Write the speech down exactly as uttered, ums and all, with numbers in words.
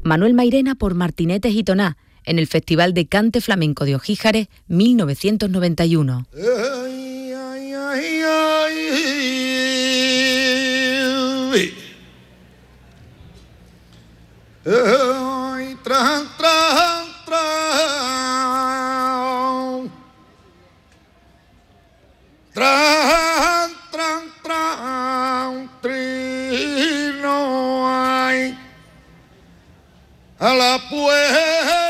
Manuel Mairena por Martinetes y Toná, en el Festival de Cante Flamenco de Ojíjares mil novecientos noventa y uno. Ay, ay, ay, ay. Ay, tran, tran, tran. Tran, tran, tran, trino, ay. A la puerta